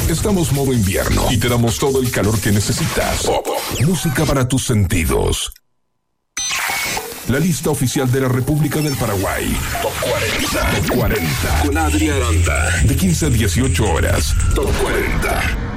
Estamos modo invierno y te damos todo el calor que necesitas. Música para tus sentidos. La lista oficial de la República del Paraguay. Top 40. Top 40. Con Adri Aranda. De 15 a 18 horas. Top 40.